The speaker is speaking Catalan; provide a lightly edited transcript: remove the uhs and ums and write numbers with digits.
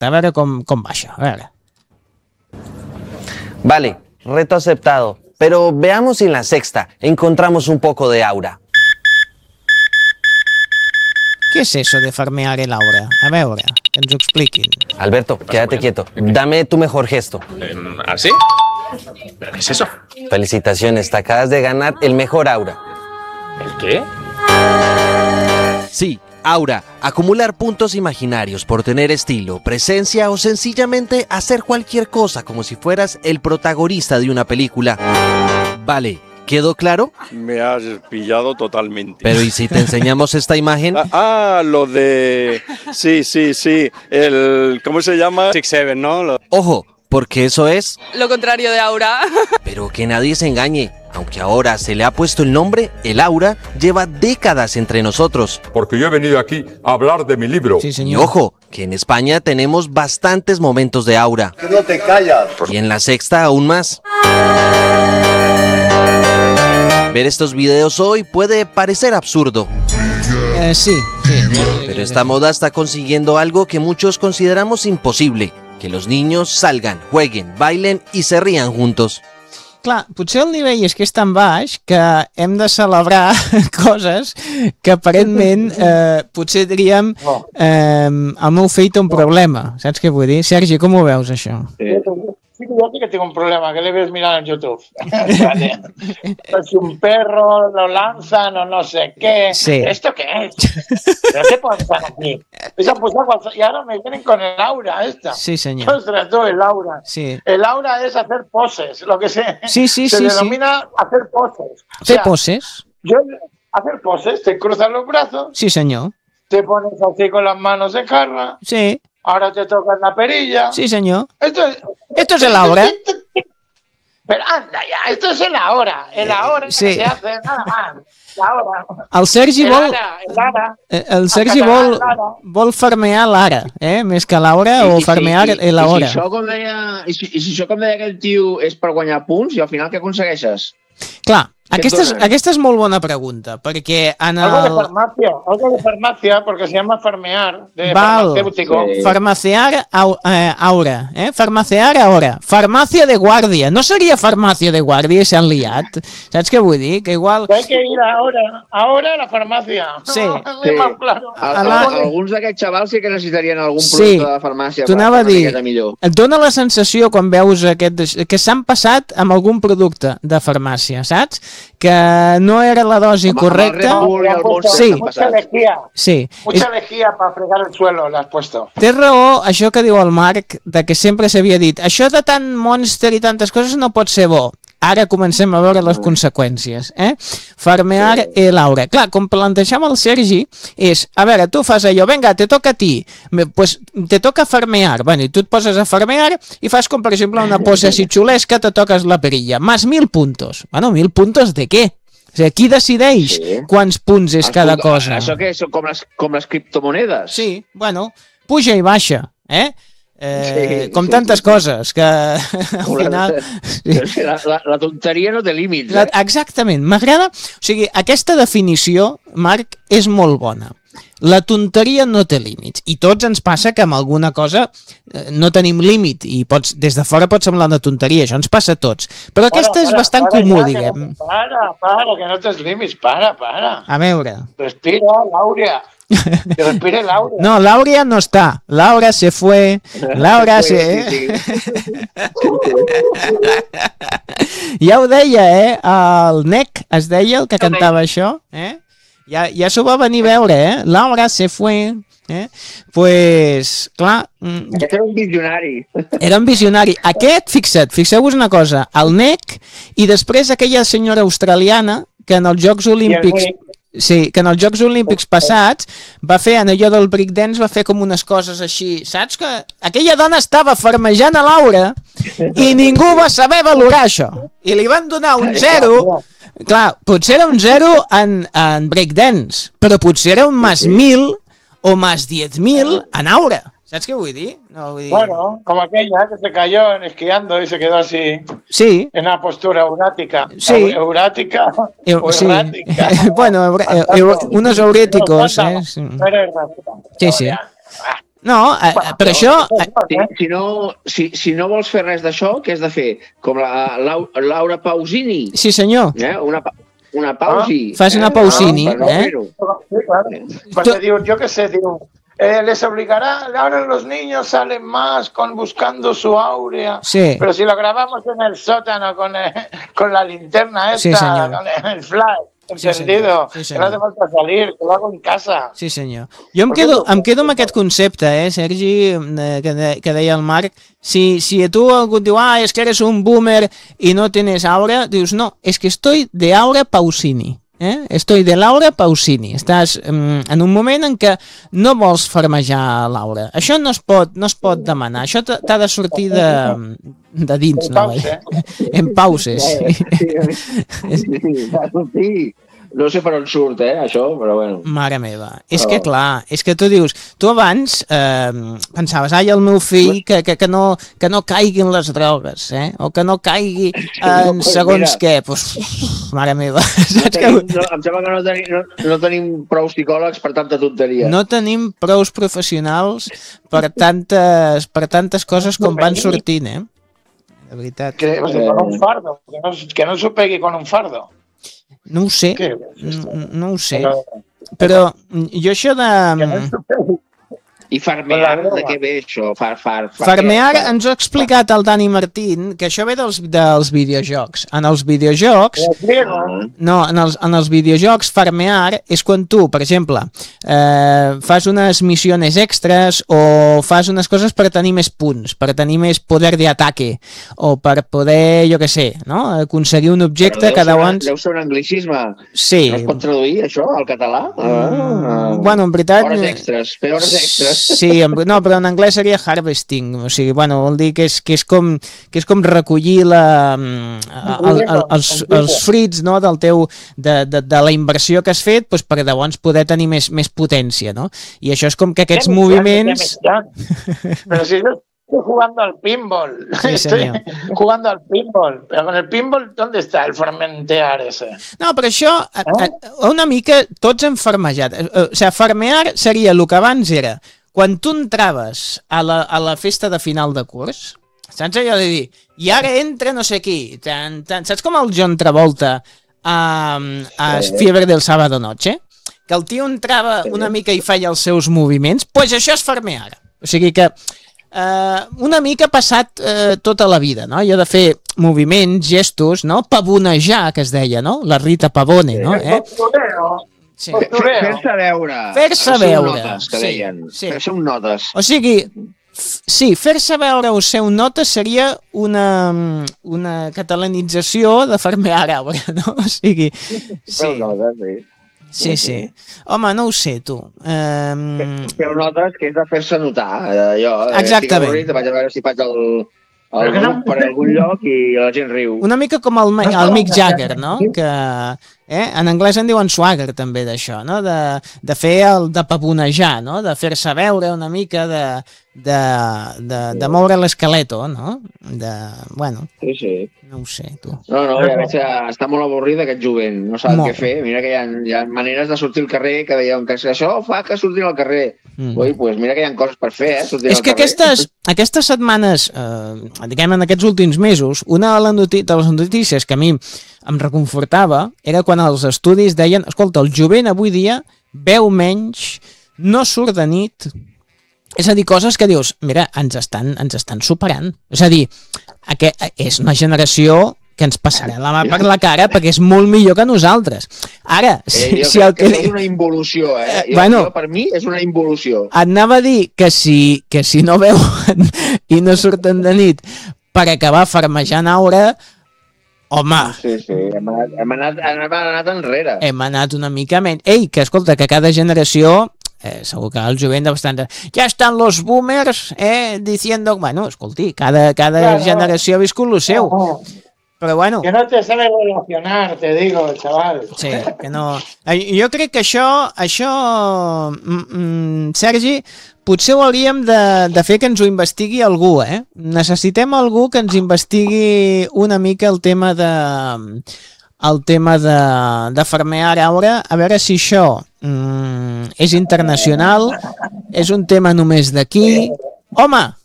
A veure com va això, a veure. Vale, reto aceptado. Pero veamos si en la sexta encontramos un poco de aura. ¿Qué es eso de farmear el aura? A veure, que ens ho expliquin. Alberto, quédate quieto. Dame tu mejor gesto. ¿Así? ¿Pero qué es eso? Felicitaciones, te acabas de ganar el mejor aura. ¿El qué? Sí, aura. Acumular puntos imaginarios por tener estilo, presencia o sencillamente hacer cualquier cosa como si fueras el protagonista de una película. Vale, ¿quedó claro? Me has pillado totalmente. Pero ¿y si te enseñamos esta imagen? Lo de... Sí. ¿Cómo se llama? 6-7, ¿no? Ojo, porque eso es... Lo contrario de aura. Pero que nadie se engañe. Aunque ahora se le ha puesto el nombre, el aura lleva décadas entre nosotros. Porque yo he venido aquí a hablar de mi libro. Sí, Y senyor. ojo, que en España tenemos bastantes momentos de aura. Que no te callas. Y en la sexta aún más. Ver estos videos hoy puede parecer absurdo, Sí. pero esta moda está consiguiendo algo que muchos consideramos imposible: que los niños salgan, jueguen, bailen y se rían juntos. Clar, potser el nivell és que és tan baix que hem de celebrar coses que aparentment potser diríem el meu fill té un problema, saps què vull dir? Sergi, com ho veus això? Sí, yo sí que tengo un problema, que le ves mirar en YouTube. Vale. Pues un perro lo lanzan o no sé qué. Sí. ¿Esto qué es? ¿Pero qué pasan aquí? Y ahora me vienen con el aura esta. Sí, senyor. Ostras, tú, el aura. Sí. El aura es hacer poses, lo que se Sí. denomina hacer poses. O Fer sea, poses? hacer poses, te cruzas los brazos, Sí, senyor. te pones así con las manos en jarra, Sí, ahora te tocas la perilla. sí, senyor. Esto es el aura. Pero anda ya, esto es el ahora sí. que se hace nada más. La hora. El Sergi El vol... ara. El Sergi català, vol, l'ara. vol farmear l'ara, més que l'hora o farmear l'hora. I si això, com deia aquell tio, és per guanyar punts, i al final què aconsegueixes? Clar, aquesta és molt bona pregunta, perquè en Algo de farmacia, porque se llama farmear, de farmacéutico. Farmacear aura, farmacear ahora. Farmàcia de guàrdia. No seria farmàcia de guàrdia i s'han liat? Saps què vull dir? Que igual... Hay que ir ahora a la farmacia. Sí. Más claro. Alguns d'aquests xavals sí que necessitarien algun producte de farmàcia t'ho anava a dir. millor. Et dona la sensació quan veus que s'han passat amb algun producte de farmàcia, saps? Que no era la dosi correcta. Sí. Mucha lejía. Sí. Mucha lejía para fregar el suelo le has puesto. Té raó això que diu el Marc, de que sempre s'havia dit això de tant Monster i tantes coses no pot ser bo. Ara comencem a veure les conseqüències. Farmear l'aura. Clar, com plantejava el Sergi, és, a veure, tu fas allò, vinga, te toca a ti, pues te toca farmear. Bueno, i tu et poses a farmear i fas com, per exemple, una pose així xulesca, te toques la perilla. Más 1.000 puntos. Bueno, 1.000 puntos de què? O sigui, qui decideix quants punts és cada cosa? Això què? Són com les criptomonedes? Sí, bueno, puja i baixa, com tantes coses que al final... La tonteria no té límits. Exactament, m'agrada... O sigui, aquesta definició, Marc, és molt bona. La tonteria no té límits. I tots ens passa que amb alguna cosa no tenim límit i des de fora pot semblar una tonteria, això ens passa a tots. Però aquesta és bastant comú, diguem. Para, que no tens límits, para. A veure. Respira, Laura. Que respire Laura. No, Laura no està. Laura se fue. Laura se... Ja ho deia, el Nec es deia, el que cantava això, Ja s'ho va venir a veure, Laura se fue. Pues, clar... Aquest era un visionari. Era un visionari. Aquest, fixeu-vos una cosa, el Nec i després aquella senyora australiana que en els Jocs Olímpics... Sí, que en els Jocs Olímpics passats va fer, en allò del breakdance, va fer com unes coses així, saps? Que aquella dona estava farmejant a Laura i ningú va saber valorar això. I li van donar un 0. Clar, potser era un 0 en breakdance, però potser era un más 1.000 o más 10.000 en aura. ¿Sabes qué voy a decir? No, voy a decir... Bueno, como aquella que se cayó esquiando y se quedó así. Sí. En una postura eurática. Sí. Eurática. Sí. Errática. Bueno, unos euréticos. No era errática. Sí, sí. No, per això... Si no vols fer res d'això, què has de fer? Com la Laura Pausini. Sí, senyor. Una pausi. Fas una pausini, Sí, claro. Porque digo, yo qué sé, digo, les obligará, ahora los niños salen más buscando su áurea, sí. Pero si lo grabamos en el sótano con la linterna esta, sí, señor. Con el flash, encendido, sí, que no hace falta salir, que lo hago en casa. Sí, senyor. Jo em quedo amb aquest concepte, Sergi, que deia el Marc. Si a tu algú et diu, és que eres un boomer i no tienes aura, dius, no, és que estoy de Aura Pausini. Estoy de Laura Pausini. Estàs en un moment en què no vols farmejar Laura. Això no es pot demanar. Això t'ha de sortir de dins. En pauses. Sí. No sé per on surt, això, però bueno. Mare meva. És que clar, és que tu dius, tu abans pensaves, el meu fill que no caigui en les drogues, o que no caigui en segons què. Pues, mare meva. Em sembla que no tenim prou psicòlegs per tanta tonteria. No tenim prou professionals per tantes coses com van sortint, De veritat. Con un fardo, que no s'ho pegui con un fardo. No ho sé, no ho sé, però jo això de... I farmear, de què ve això? Farmear ens ha explicat el Dani Martín, que això ve dels videojocs. En els videojocs... No, en els videojocs farmear és quan tu, per exemple, fas unes missions extres o fas unes coses per tenir més punts, per tenir més poder d'ataque, o per poder, jo què sé, no? Aconseguir un objecte que llavors... Deu ser un anglicisme. Sí. No es pot traduir, això, al català? Bueno, en veritat... Hores extres, fer hores extres. Sí, no, però en anglès seria harvesting, o sigui, bueno, vol dir que és com recollir els fruits, no, del teu, de la inversió que has fet, doncs, per llavors poder tenir més potència, no? I això és com que aquests moviments... Però si yo estoy jugando al pinball, señor. Jugando al pinball, pero con el pinball, ¿dónde está el fermentear ese? No, però això, una mica, tots hem farmejat. O sigui, farmear seria el que abans era quan tu entraves a la festa de final de curs, saps allò de dir, i ara entra no sé qui, saps com el John Travolta a Fiebre del Sábado Noche? Que el tio entrava una mica i feia els seus moviments, doncs això és farmear. O sigui que una mica ha passat tota la vida, no? Jo de fer moviments, gestos, no? Pavonejar, que es deia, no? La Rita Pavone, no? Sí. Fer-se veure. Fer-se veure. Notes, que deien. Fer-se un notes. O sigui, sí, fer-se veure o ser un notes seria una catalanització de farmear veure, no? O sigui, sí. Sí. Home, no ho sé, tu. Fer notes que és de fer-se notar. Jo, exactament. Vaig a veure si faig el grup per algun lloc i la gent riu. Una mica com el Mick Jagger, no? Que en anglès en diuen swagger també d'això, no? De fer de pavonejar, no? De fer-se veure una mica, de moure l'esqueleto, no? Bueno, sí. No ho sé, tu. No, ja veig que està molt avorrit aquest jovent, no sap què fer. Mira que hi ha maneres de sortir al carrer que veiem que això fa que surtin al carrer. Ui, doncs mira que hi ha coses per fer, sortir al carrer. És que aquestes setmanes, diguem en aquests últims mesos, una de les notícies que a mi em reconfortava era quan els estudis deien, escolta, el jovent avui dia veu menys, no surt de nit. És a dir, coses que dius, mira, ens estan superant. És a dir, és una generació que ens passarà la mà per la cara perquè és molt millor que nosaltres. Ara, si el que... És una involució, Bueno, per mi és una involució. Et anava a dir que si no veuen i no surten de nit per acabar farmejant aura, home... Sí, hem anat enrere. Hem anat una mica menys. Ei, que escolta, que cada generació... segur que el jovent de bastant... Ja estan los boomers diciendo... Bueno, escolti, cada generació ha viscut lo seu. Però bueno... Que no te sabe relacionar, te digo, chaval. Sí, que no... Jo crec que això Sergi, potser ho hauríem de fer que ens ho investigui algú, Necessitem algú que ens investigui una mica el tema de farmear aura, a veure si això És internacional? És un tema només d'aquí? Home,